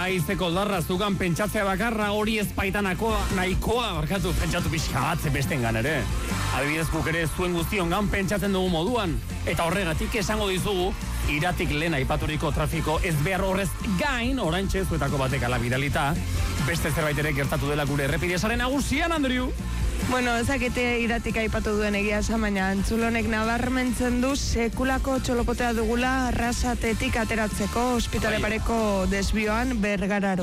haizeko darra zugan pentsatzea bakarra hori ezpaitanakoa nahikoa barkatu pentsatu pixka batze bestengan ere. Adibidez guk ere zuen guztiongan pentsatzen dugu moduan. Eta horregatik esango dizugu, iratik lehen aipaturiko trafiko ez behar horrez gain, oraintxe zuetako batek ala bidalita, beste zerbait ere gertatu dela gure errepidesaren nagusian, Andrew. Bueno, ezakite iratik aipatu duen egia esan, baina entzulonek nabarmentzen du sekulako txolopotea dugula Arrasatetik ateratzeko ospitale pareko desbioan Bergararo.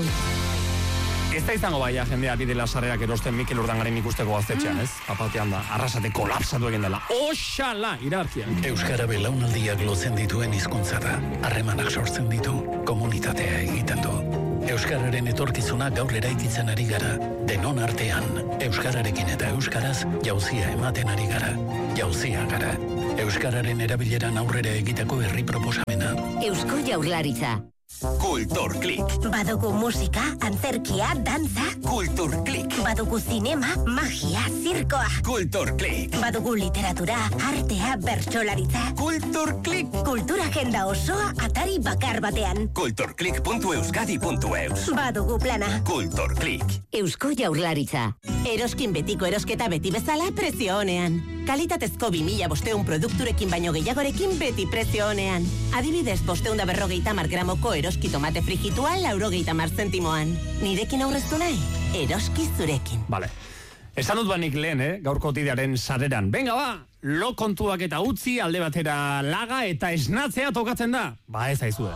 Ez da izango baia jendea bidela sarrerak erosten Mikel Urdangaren ikusteko gaztetxean, ez? Papatean da, Arrasate kolapsatu egin dela. Oxala, iraarkian. Euskara belaunaldiak lotzen dituen hizkuntza da. Harremanak sortzen ditu, komunitatea egiten du. Euskararen etorkizuna gaur eraikitzen ari gara. Denon artean, euskararekin eta euskaraz jauzia ematen ari gara. Jauzia gara. Euskararen erabileran aurrera egiteko herri proposamena. Eusko Jaurlaritza. Kulturklik. Badugu musika, antzerkia, dantza. Kulturklik. Badugu zinema, magia, zirkoa. Kulturklik. Badugu literatura, artea, bertsolaritza. Kulturklik. Kultura agenda osoa atari bakar batean. Kulturklik.euskadi.eus. Badugu plana. Kulturklik. Eusko Jaurlaritza. Eroskin betiko erosketa beti bezala prezio honean. Kalitatezko 2500 produkturekin baino gehiagorekin beti prezio honean. Adibidez, 550 gramoko eroski tomate frijitua 90 zentimoan. Nirekin aurreztu nahi? Eroski zurekin. Vale. Esan dut banik lehen, gaurko tidearen sareran. Venga ba, lo kontuak eta utzi alde batera laga eta esnatzea tokatzen da. Ba ez aizue.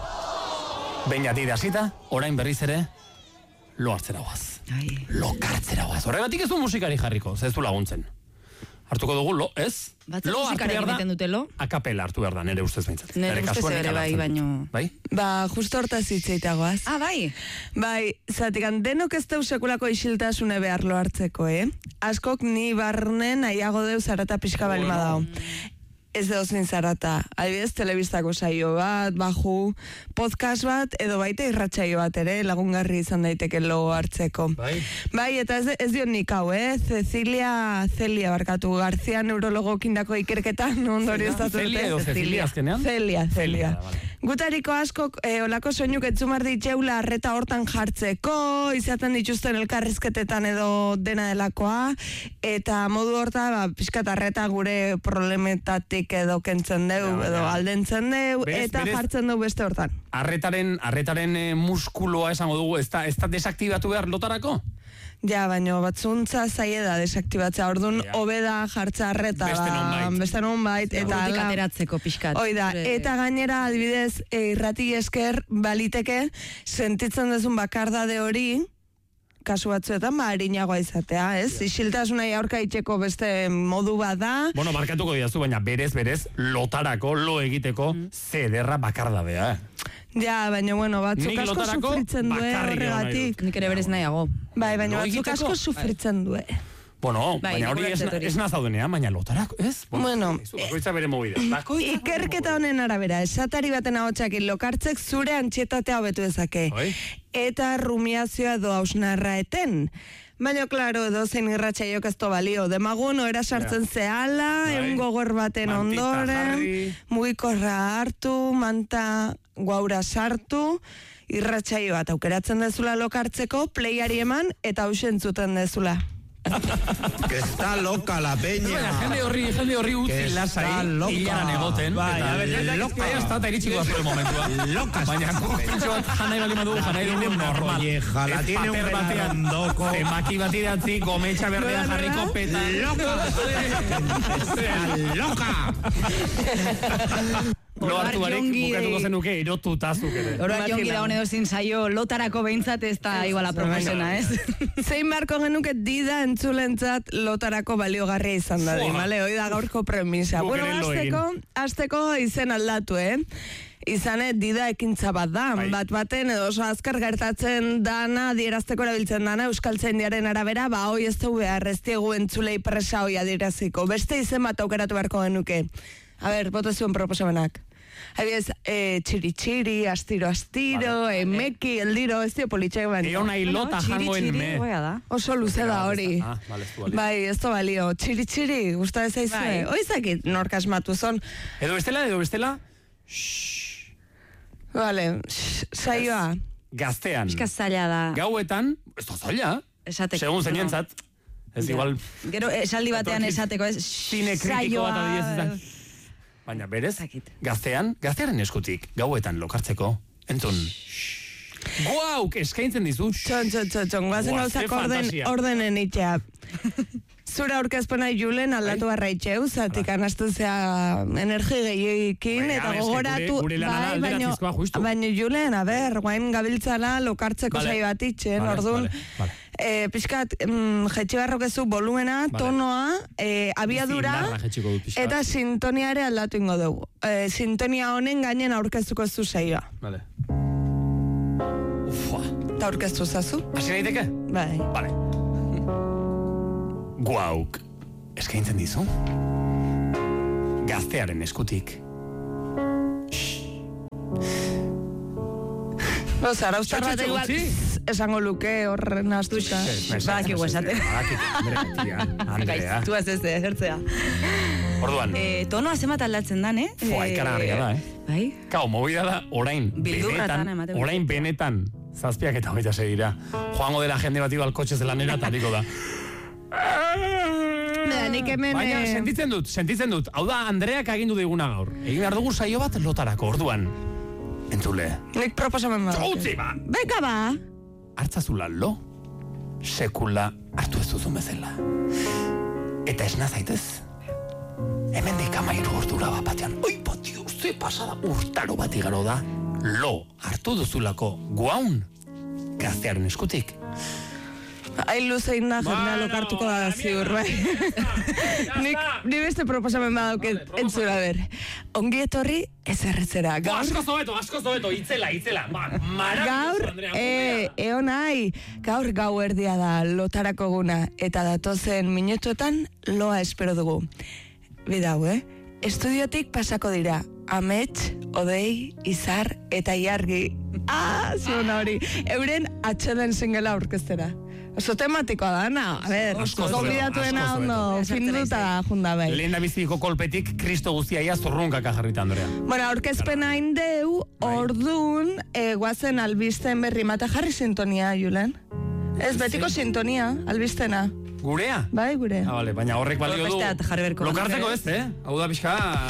Baina tide hasita, orain berriz ere, lo hartzera guaz. Lo kartzera guaz. Horregatik ez du musikari jarriko, ez du laguntzen. Hartuko dugu, lo, ez? Batzuk musikari egiten dute lo? Akapela hartu behar da, nire ustez behintzat. Nire ustez ere bai, baino... Bai? Ba, justo hortaz hitzeitagoaz. Bai? Bai, zatikan denok ez deu sekulako isiltasune behar lo hartzeko, Askok ni barnen nahiago deu zarata pixka balima dao. Ez dozin zarata. Adibidez, telebistako saio bat, baju, podcast bat, edo baita irratsaio bat ere, lagungarri izan daiteke lo hartzeko. Bai, eta ez dio nik hau, Celia barkatu, Garzia neurologokindako ikerketan ondorioztatu dute. Celia edo Cecilia azkenean? Celia. Gutariko askok olako soinuk etzumar ditzeula arreta hortan jartzeko, izaten dituzten elkarrizketetan edo dena delakoa, eta modu horta, pixkat arreta gure problemetatik edo kentzen deu, edo aldentzen deu, eta jartzen deu beste hortan. Arretaren muskuloa esango dugu, ez da desaktibatu behar lotarako? Ja, baina batzuntza zaie da desaktibatzea, orduan hobeda jartza arreta beste nonbait eta ateratzeko pixkat. Oida, eta gainera adibidez irrati esker baliteke sentitzen duzun bakardade hori kasu batzuetan harinagoa izatea, ez? Isiltasunai aurka itxeko beste modu bat da. Bueno, markatuko diazu, baina berez lotarako, lo egiteko zederra bakardadea, Ja, baina, batzuk asko sufritzen due horregatik. Nik ere berez nahiago. Bai, baina batzuk asko sufritzen due. Bueno, baina hori ez nazaudenean, baina lotarako, ez? Bueno, bakoitza bere movida. Ikerketa honen arabera, esatari baten ahotsakin lokartzek zure antxietatea hobetu dezake. Eta rumiazioa edo hausnarra eten. Baina, klaro, edo zein irratxaiok ez balio. Demagun, oera sartzen zehala, egun gogor baten ondoren, mugikorra hartu, manta guaura sartu, irratxaio bat aukeratzen dezula lokartzeko, playari eman eta hausen zuten dezula. Que está loca la peña. Jende horri utzi lasai, hilaran egoten. Loka. Eta iritsiko da zure momentua. Loka. Baina pintxo bat janai bali madu, janai dugu normal. Jala tiene un fernandoko. Temaki bat idatzi, gometxa berdea jarriko peta. Loka. Lo hartu barek, bukatuko zenuke, erotutazuk ere. Horak jongi da honedo zin saio, lotarako behintzat ez da iguala profesiona, ez? Zein barko genuke dida entzulentzat lotarako baliogarria izan da, bale? Hoi da gaurko premisa. Bueno, azteko izen aldatu, Izane, dida ekintza bat da, baten edo oso azkar gertatzen dana, adierazteko erabiltzen dana, euskaltzaindiaren arabera, hoi ez du behar, ez diegu entzulei presa hoi adieraziko. Beste izen bat aukeratu beharko genuke. A ber, bote zuen proposamenak. Habías txiri-txiri, astiro-astiro, emeki, eldiro, ez dio politxek baina. Eo nahi lota jangoen me. Oso luze da hori. Bai, ez da balio. Txiri-txiri, gusta ez aizue. Oizakit nork asmatu zon. Edo bestela? Vale, saioa. gaztean. Eska zaila da. Gauetan, ez da zaila. Esateko. Segun zeinentzat. Ez igual... Gero esaldi batean esateko, ez? Zine kritiko bat adibidez. Baina berez, gaztearen eskutik, gauetan lokartzeko, entzun. Guauk, eskaintzen dizu. Txon, guazen gauzak ordenen itxea. Zura aurkezpena Julen aldatu barraitxeu, zatik anastu zea energi gehiekin, eta gogoratu, baina Julen, guain gabiltzala lokartzeko zai bat itxen, orduan, pixkat, jetxibarrok ezu volumena, tonoa, abiadura, eta sintonia ere aldatu ingo dugu. Sintonia honen gainen aurkeztuko zu zaioa. Vale. Eta aurkeztu zazu? Hasi naiteke? Bai. Vale. Guauk, eskaintzen dizu? Gaztearen eskutik. Zarauztarra da igual esango luke horren astuta. Badakigu esate. Andrea. Tu ez zertzea. Orduan. Tonoa zemat aldatzen dan, Fua, ikaragarria da, Bai? Kao, movida da, orain benetan, zazpiak eta 26 dira. Joango dela jende bat igual kotxez lanera, tariko da. Baina sentitzen dut. Hau da, Andreak agindu diguna gaur. Egin behar dugu saio bat lotarako, orduan. Entzule. Nik proposamen bat. Utzi ba! Beka ba! Hartzazula lo, sekula hartu ez duzun bezala. Eta esna zaitez. Hemendik 13 ordura bat batean. Oi, patio, ze pasada urtaro bat igaro da. Lo hartu duzulako guaun gaztearen eskutik. Hain luzein da, jendea lokartuko da ziur, bai. Ni beste proposamen badauket, entzura ber. Ongi etorri, ez erretzera. Asko zobeto, itzela. Gaur, eon nahi, gaur gau erdia da lotarako guna, eta datozen minutuetan loa espero dugu. Bidau, estudiotik pasako dira, Amets, Odei, Izar eta Iargi. Ziona hori, euren atxeden zingela aurkeztera. Oso tematikoa da, na? A ber, gobidatuena ondo, finduta junda bai. Lehen da biziko kolpetik, kristo guztia ia zurrunkak ajarrita, Andrea. Bueno, aurkezpena indeu, orduan, guazen albisten berri mata jarri sintonia, Julen. Ez, betiko sintonia, albistena. Gurea? Bai, gurea. Bale, baina horrek balio du. Lokartzeko ez, Hau da pixka...